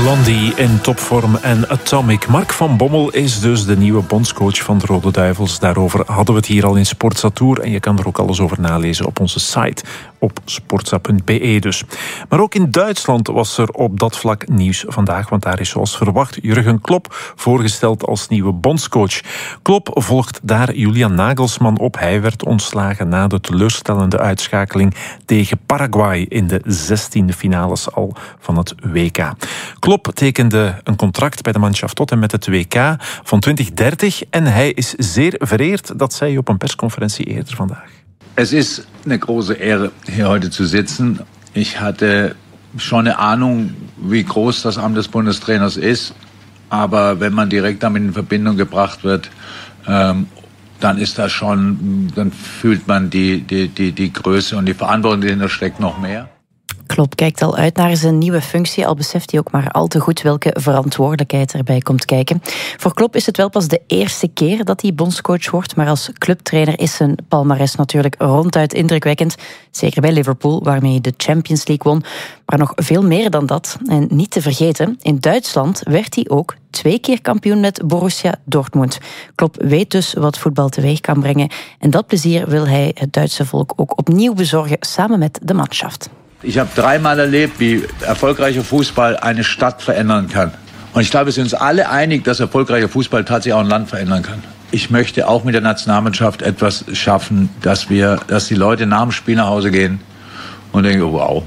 Blondie in topvorm en Atomic. Mark van Bommel is dus de nieuwe bondscoach van de Rode Duivels. Daarover hadden we het hier al in Sportza Tour. En je kan er ook alles over nalezen op onze site, op sportza.be dus. Maar ook in Duitsland was er op dat vlak nieuws vandaag. Want daar is zoals verwacht Jurgen Klopp voorgesteld als nieuwe bondscoach. Klopp volgt daar Julian Nagelsmann op. Hij werd ontslagen na de teleurstellende uitschakeling tegen Paraguay in de 16e finales al van het WK. Klopp tekende een contract bij de Mannschaft tot en met het WK van 2030 en hij is zeer vereerd, dat zei hij op een persconferentie eerder vandaag. Es ist eine große Ehre, hier heute zu sitzen. Ich hatte schon eine Ahnung, wie groß das Amt des Bundestrainers ist. Aber wenn man direkt damit in Verbindung gebracht wird, dann ist das schon, dann fühlt man die Größe und die Verantwortung, die dahinter steckt, noch mehr. Klopp kijkt al uit naar zijn nieuwe functie, al beseft hij ook maar al te goed welke verantwoordelijkheid erbij komt kijken. Voor Klopp is het wel pas de eerste keer dat hij bondscoach wordt, maar als clubtrainer is zijn palmares natuurlijk ronduit indrukwekkend. Zeker bij Liverpool, waarmee hij de Champions League won. Maar nog veel meer dan dat. En niet te vergeten, in Duitsland werd hij ook 2 keer kampioen met Borussia Dortmund. Klopp weet dus wat voetbal teweeg kan brengen. En dat plezier wil hij het Duitse volk ook opnieuw bezorgen, samen met de Mannschaft. Ich habe 3-mal erlebt, wie erfolgreicher Fußball eine Stadt verändern kann. Und ich glaube, wir sind uns alle einig, dass erfolgreicher Fußball tatsächlich auch ein Land verändern kann. Ich möchte auch mit der Nationalmannschaft etwas schaffen, dass die Leute nach dem Spiel nach Hause gehen und denken, wow,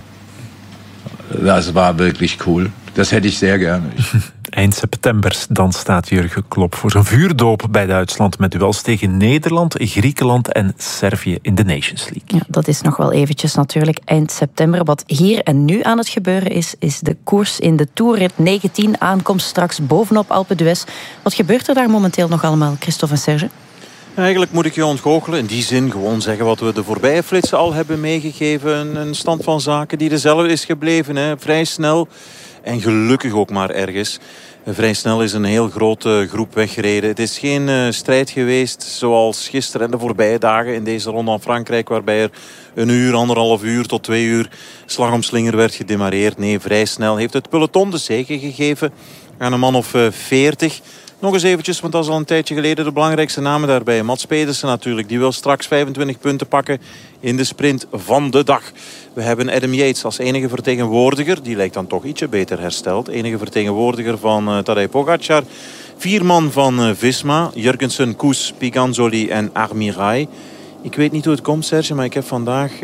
das war wirklich cool. Das hätte ich sehr gerne. Eind september dan staat Jurgen Klopp voor zijn vuurdoop bij Duitsland met duels tegen Nederland, Griekenland en Servië in de Nations League. Ja, dat is nog wel eventjes natuurlijk eind september. Wat hier en nu aan het gebeuren is de koers in de Tourrit 19, aankomst straks bovenop Alpe d'Huez. Wat gebeurt er daar momenteel nog allemaal, Christophe en Serge? Eigenlijk moet ik je ontgoochelen. In die zin gewoon zeggen wat we de voorbije flitsen al hebben meegegeven. Een stand van zaken die dezelfde is gebleven. Hè. Vrij snel. En gelukkig ook maar ergens. Vrij snel is een heel grote groep weggereden. Het is geen strijd geweest zoals gisteren en de voorbije dagen in deze ronde van Frankrijk, waarbij er 1 uur, 1,5 uur tot 2 uur slag om slinger werd gedemareerd. Nee, vrij snel heeft het peloton de zege gegeven aan een man of 40. Nog eens eventjes, want dat is al een tijdje geleden de belangrijkste namen daarbij. Mats Pedersen natuurlijk, die wil straks 25 punten pakken in de sprint van de dag. We hebben Adam Yates als enige vertegenwoordiger. Die lijkt dan toch ietsje beter hersteld. Enige vertegenwoordiger van Tadej Pogacar. 4 man van Visma. Jurgensen, Koes, Piganzoli en Armirai. Ik weet niet hoe het komt, Serge, maar ik heb vandaag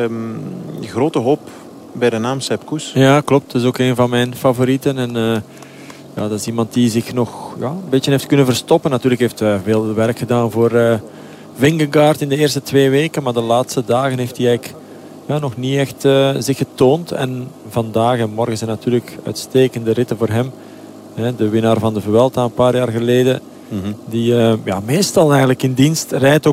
grote hoop bij de naam Sepp Koes. Ja, klopt. Dat is ook een van mijn favorieten. En ja, dat is iemand die zich nog een beetje heeft kunnen verstoppen. Natuurlijk heeft hij veel werk gedaan voor Vingegaard in de eerste 2 weken. Maar de laatste dagen heeft hij eigenlijk nog niet echt zich getoond. En vandaag en morgen zijn natuurlijk uitstekende ritten voor hem. De winnaar van de Vuelta een paar jaar geleden. Mm-hmm. Die meestal eigenlijk in dienst rijdt.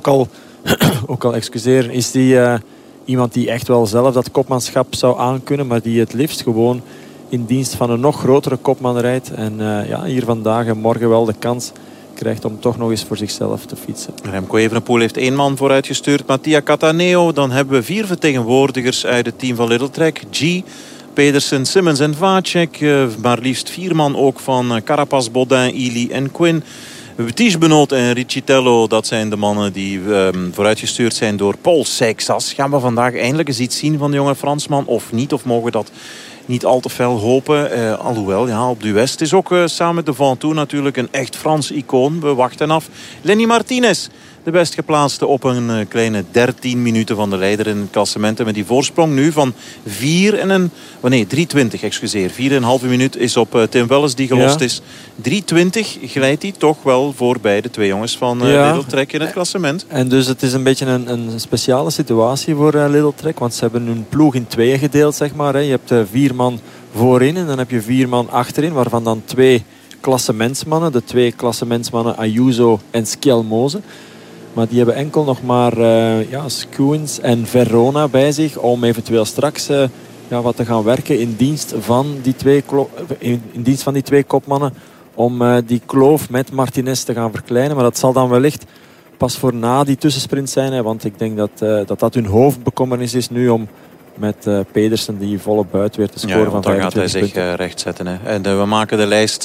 Ook al is die iemand die echt wel zelf dat kopmanschap zou aankunnen. Maar die het liefst gewoon in dienst van een nog grotere kopman rijdt. En hier vandaag en morgen wel de kans krijgt om toch nog eens voor zichzelf te fietsen. Remco Evenepoel heeft 1 man vooruitgestuurd. Mattia Cattaneo. Dan hebben we 4 vertegenwoordigers uit het team van Little Trek. G, Pedersen, Simmons en Vacek. Maar liefst 4 man ook van Carapaz, Baudin, Ely en Quinn. Tige Benoot en Riccitello, dat zijn de mannen die vooruitgestuurd zijn door Paul Seixas. Gaan we vandaag eindelijk eens iets zien van de jonge Fransman of niet? Of mogen we dat niet al te fel hopen? Alhoewel, op D'Huez. Het is ook samen met de Ventoux natuurlijk een echt Frans icoon. We wachten af. Lenny Martinez, de best geplaatste op een kleine 13 minuten van de leider in het klassement. En met die voorsprong nu van 3:20, 4,5 minuut is op Tim Welles die gelost is. 3:20 glijdt hij toch wel voorbij de 2 jongens van Little Trek in het klassement. En dus het is een beetje een speciale situatie voor Little Trek. Want ze hebben hun ploeg in 2 gedeeld, zeg maar. Je hebt 4 man voorin en dan heb je 4 man achterin. Waarvan dan 2 klassementsmannen. De 2 klassementsmannen Ayuso en Schialmoze. Maar die hebben enkel nog maar Skuins en Verona bij zich om eventueel straks wat te gaan werken in dienst van die 2 kopmannen. Om die kloof met Martinez te gaan verkleinen. Maar dat zal dan wellicht pas voor na die tussensprint zijn. Want ik denk dat hun hoofdbekommernis is nu om Met Pedersen die volle buit weer te scoren van 25 dan gaat hij zich rechtzetten. Hè. En we maken de lijst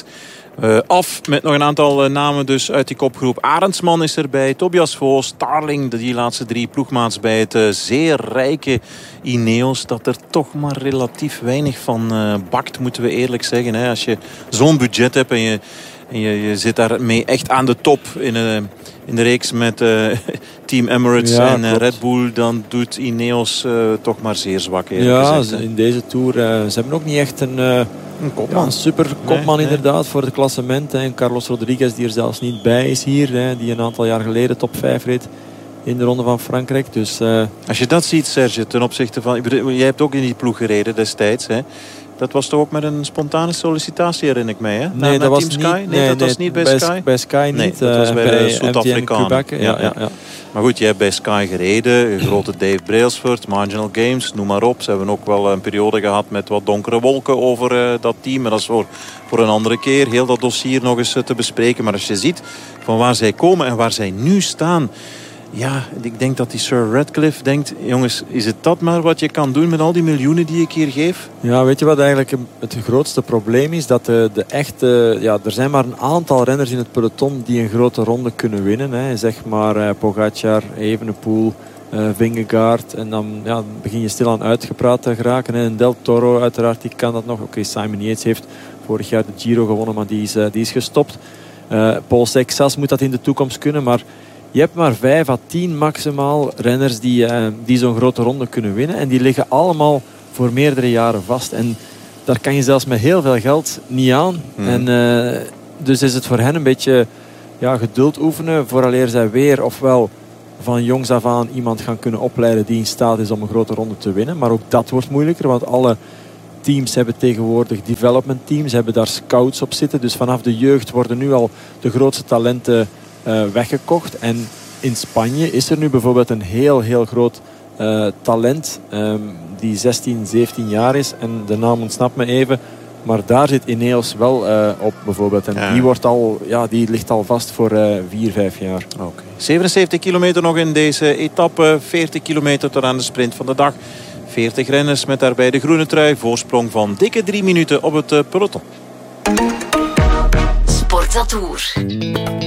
af met nog een aantal namen dus uit die kopgroep. Arendsman is erbij, Tobias Voos, Starling, die laatste 3 ploegmaats bij het zeer rijke Ineos. Dat er toch maar relatief weinig van bakt, moeten we eerlijk zeggen. Hè. Als je zo'n budget hebt en je zit daarmee echt aan de top in de reeks met Team Emirates en Red Bull, dan doet Ineos toch maar zeer zwak. Gezegd, in deze Tour. Ze hebben ook niet echt een super kopman inderdaad voor het klassement. En Carlos Rodriguez die er zelfs niet bij is hier. Die een aantal jaar geleden top 5 reed in de Ronde van Frankrijk. Dus, als je dat ziet, Serge, ten opzichte van... Jij hebt ook in die ploeg gereden destijds, hè? Dat was toch ook met een spontane sollicitatie, herinner ik mij, hè? Nee, dat was Team Sky? niet. Dat was niet bij Sky? Bij Sky niet. Nee, dat was bij de Zuid-Afrikanen. Ja. Maar goed, jij hebt bij Sky gereden. Een grote Dave Brailsford, Marginal Games, noem maar op. Ze hebben ook wel een periode gehad met wat donkere wolken over dat team. Maar dat is voor een andere keer. Heel dat dossier nog eens te bespreken. Maar als je ziet van waar zij komen en waar zij nu staan... Ja, ik denk dat die Sir Radcliffe denkt... Jongens, is het dat maar wat je kan doen met al die miljoenen die ik hier geef? Ja, weet je wat eigenlijk het grootste probleem is? Dat er zijn maar een aantal renners in het peloton die een grote ronde kunnen winnen. Hè. Zeg maar Pogacar, Evenepoel, Vingegaard. En dan begin je stilaan uitgepraat te geraken. Hè. En Del Toro uiteraard, die kan dat nog. Oké, Simon Yates heeft vorig jaar de Giro gewonnen, maar die is gestopt. Paul Sexas moet dat in de toekomst kunnen, maar... Je hebt maar 5 à 10 maximaal renners die zo'n grote ronde kunnen winnen. En die liggen allemaal voor meerdere jaren vast. En daar kan je zelfs met heel veel geld niet aan. En dus is het voor hen een beetje geduld oefenen. Vooraleer zij weer ofwel van jongs af aan iemand gaan kunnen opleiden die in staat is om een grote ronde te winnen. Maar ook dat wordt moeilijker. Want alle teams hebben tegenwoordig development teams. Hebben daar scouts op zitten. Dus vanaf de jeugd worden nu al de grootste talenten... weggekocht. En in Spanje is er nu bijvoorbeeld een heel, heel groot talent die 16, 17 jaar is. En de naam ontsnapt me even. Maar daar zit Ineos wel op bijvoorbeeld. En die ligt al vast voor 4-5 jaar. Okay. 77 kilometer nog in deze etappe. 40 kilometer tot aan de sprint van de dag. 40 renners met daarbij de groene trui. Voorsprong van dikke 3 minuten op het peloton. Sportza Tour.